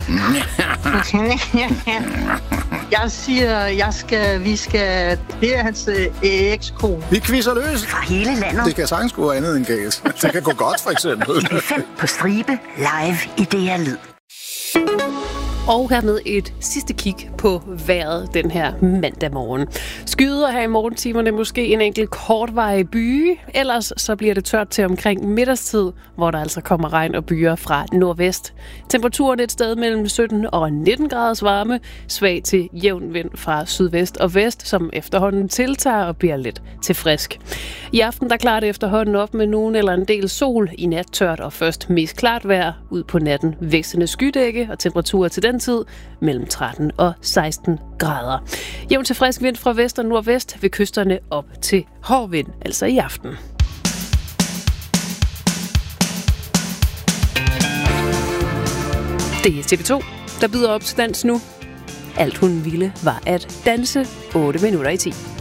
Jeg siger, vi skal... Det er hans ekskone. Vi quizzer løs. Fra hele landet. Det kan sagtens gå andet end galt. Det kan gå godt, for eksempel. 5 på stribe live i DR Lyd. Og hermed et sidste kig på vejret den her mandag morgen. Skyder her i morgentimerne, måske en enkelt kortvarig byge. Ellers så bliver det tørt til omkring middagstid, hvor der altså kommer regn og byger fra nordvest. Temperaturen et sted mellem 17 og 19 graders varme. Svag til jævn vind fra sydvest og vest, som efterhånden tiltager og bliver lidt til frisk. I aften der klarer det efterhånden op med nogen eller en del sol. I nat tørt og først mest klart vejr. Ud på natten vækstende skydække og temperaturer til den tid mellem 13 og 16 grader. Jævn til frisk vind fra vest og nordvest ved kysterne op til hård vind, altså i aften. Det er TV2, der byder op til dans nu. Alt hun ville var at danse 8 minutter i 10.